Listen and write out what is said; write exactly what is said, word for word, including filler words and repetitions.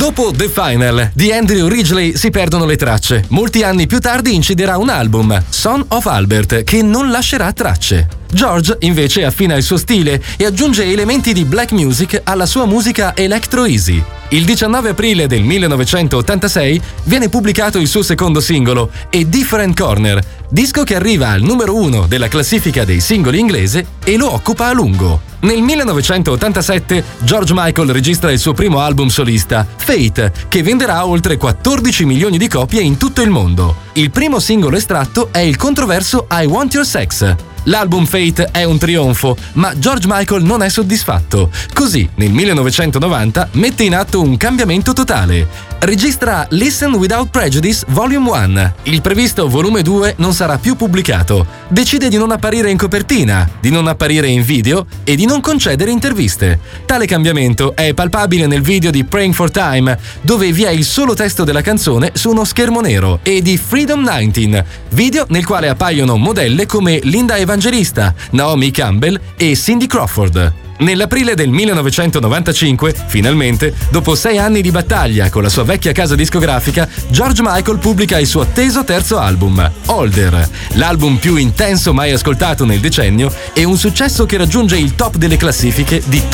Dopo The Final di Andrew Ridgeley si perdono le tracce. Molti anni più tardi inciderà un album, Son of Albert, che non lascerà tracce. George invece affina il suo stile e aggiunge elementi di black music alla sua musica electro easy. Il diciannove aprile del millenovecentottantasei viene pubblicato il suo secondo singolo, A Different Corner, disco che arriva al numero uno della classifica dei singoli inglese e lo occupa a lungo. Nel millenovecentottantasette George Michael registra il suo primo album solista, Fate, che venderà oltre quattordici milioni di copie in tutto il mondo. Il primo singolo estratto è il controverso I Want Your Sex. L'album Fate è un trionfo, ma George Michael non è soddisfatto. Così, nel millenovecentonovanta, mette in atto un cambiamento totale. Registra Listen Without Prejudice Volume uno. Il previsto volume due non sarà più pubblicato. Decide di non apparire in copertina, di non apparire in video e di non concedere interviste. Tale cambiamento è palpabile nel video di Praying for Time, dove vi è il solo testo della canzone su uno schermo nero, e di Freedom diciannove, video nel quale appaiono modelle come Linda Evangelista, Naomi Campbell e Cindy Crawford. Nell'aprile del millenovecentonovantacinque, finalmente, dopo sei anni di battaglia con la sua vecchia casa discografica, George Michael pubblica il suo atteso terzo album, Older, l'album più intenso mai ascoltato nel decennio e un successo che raggiunge il top delle classifiche di